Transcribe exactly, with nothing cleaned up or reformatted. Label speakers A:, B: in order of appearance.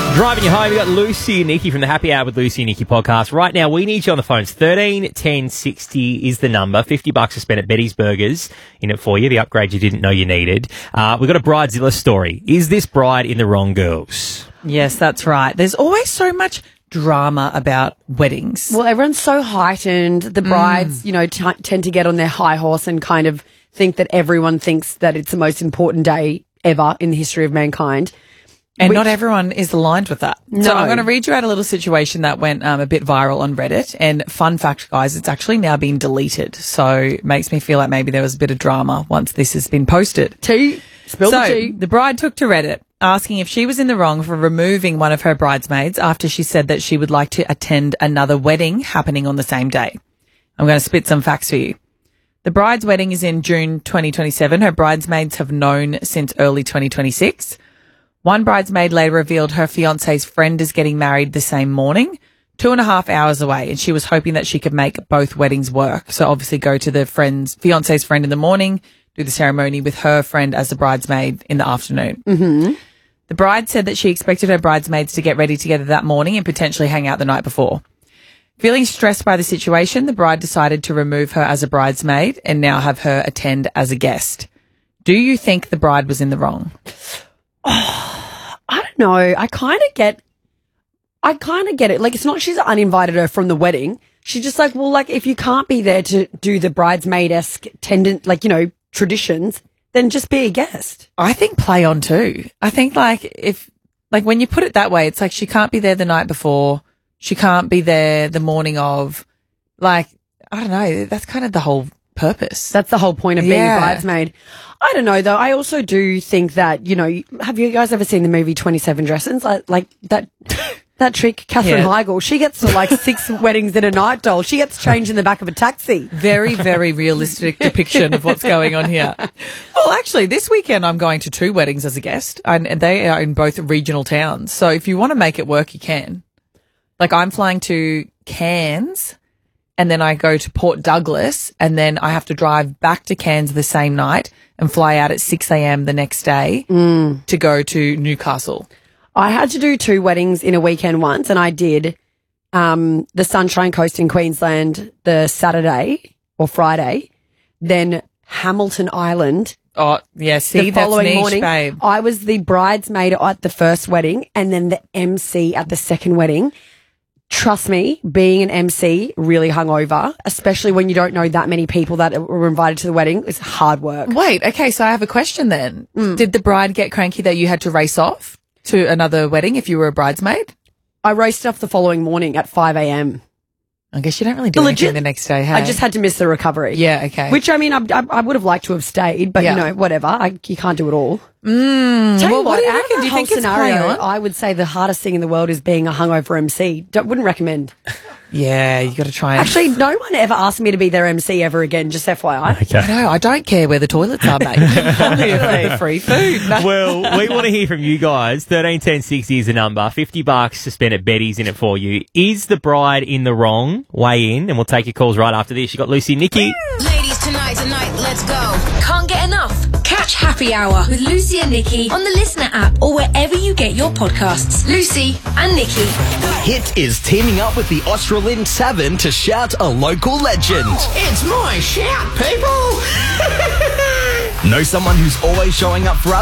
A: Driving you home, we got Lucy and Nikki from the Happy Hour with Lucy and Nikki podcast. Right now, we need you on the phones. thirteen ten sixty is the number. fifty bucks to spend at Betty's Burgers in it for you. The upgrade you didn't know you needed. Uh, we've got a Bridezilla story. Is this bride in the wrong, girls?
B: Yes, that's right. There's always so much drama about weddings.
C: Well, everyone's so heightened. The brides, mm. you know, t- tend to get on their high horse and kind of think that everyone thinks that it's the most important day ever in the history of mankind.
B: And
C: Which,
B: not everyone is aligned with that.
C: No.
B: So I'm going to read you out a little situation that went um, a bit viral on Reddit. And fun fact, guys, it's actually now been deleted. So it makes me feel like maybe there was a bit of drama once this has been posted.
C: Tea. Spill
B: so
C: the tea.
B: The bride took to Reddit asking if she was in the wrong for removing one of her bridesmaids after she said that she would like to attend another wedding happening on the same day. I'm going to spit some facts for you. The bride's wedding is in June twenty twenty-seven. Her bridesmaids have known since early twenty twenty-six. One bridesmaid later revealed her fiance's friend is getting married the same morning, two and a half hours away, and she was hoping that she could make both weddings work. So obviously go to the friend's fiance's friend in the morning, do the ceremony with her friend as the bridesmaid in the afternoon.
C: Mm-hmm.
B: The bride said that she expected her bridesmaids to get ready together that morning and potentially hang out the night before. Feeling stressed by the situation, the bride decided to remove her as a bridesmaid and now have her attend as a guest. Do you think the bride was in the wrong?
C: Oh, I don't know. I kind of get, I kind of get it. Like, it's not she's uninvited her from the wedding. She's just like, well, like, if you can't be there to do the bridesmaid-esque tendant, like, you know, traditions, then just be a guest.
B: I think play on too. I think like if, like when you put it that way, it's like she can't be there the night before. She can't be there the morning of. Like, I don't know. That's kind of the whole purpose.
C: That's the whole point of being
B: Yeah.
C: a bridesmaid. I don't know, though. I also do think that, you know, have you guys ever seen the movie twenty-seven Dresses? Like, like that that trick, Katherine
B: Yeah.
C: Heigl, she gets to like six weddings in a night, doll. She gets changed in the back of a taxi.
B: Very, very realistic depiction of what's going on here. Well, actually, this weekend I'm going to two weddings as a guest, and and they are in both regional towns. So if you want to make it work, you can. Like, I'm flying to Cairns, and then I go to Port Douglas, and then I have to drive back to Cairns the same night and fly out at six a.m. the next day
C: Mm.
B: to go to Newcastle.
C: I had to do two weddings in a weekend once, and I did um, the Sunshine Coast in Queensland the Saturday or Friday, then Hamilton Island
B: Oh, yeah, see,
C: the
B: that's
C: following
B: niche,
C: morning.
B: babe.
C: I was the bridesmaid at the first wedding and then the M C at the second wedding. Trust me, being an M C really hungover, especially when you don't know that many people that were invited to the wedding, is hard work.
B: Wait, okay, so I have a question then.
C: Mm.
B: Did the bride get cranky that you had to race off to another wedding if you were a bridesmaid?
C: I raced off the following morning at five a.m.
B: I guess you don't really do
C: Legit-
B: anything the next day, hey?
C: I just had to miss the recovery.
B: Yeah, okay.
C: Which, I mean, I, I, I would have liked to have stayed, but,
B: Yeah.
C: you know, whatever. I, you can't do it all.
B: Mm,
C: Tell
B: well,
C: you
B: what do you
C: out of
B: reckon?
C: that
B: Do you
C: whole
B: think it's play
C: scenario,
B: on?
C: I would say the hardest thing in the world is being a hungover M C. Don't, wouldn't recommend.
B: Yeah, you got to try and...
C: Actually, no one ever asked me to be their M C ever again, just F Y I.
A: Okay.
B: No, I don't care where the toilets are, mate. I'm here for the free food. No.
A: Well, we want to hear from you guys. thirteen ten sixty is the number. fifty bucks to spend at Betty's in it for you. Is the bride in the wrong? Weigh in, and we'll take your calls right after this. You got Lucy and Nikki.
D: Ladies, tonight, tonight, let's go. Can't get enough? Catch Happy Hour with Lucy and Nikki on the Listener app or wherever you get your podcasts. Lucy and Nikki.
E: Hit is teaming up with the Australind seven to shout a local legend.
F: It's my shout, people!
E: Know someone who's always showing up for others?